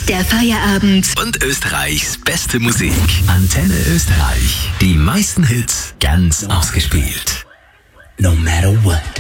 der Feierabend und Österreichs beste Musik. Antenne Österreich. Die meisten Hits ganz ausgespielt. No matter what.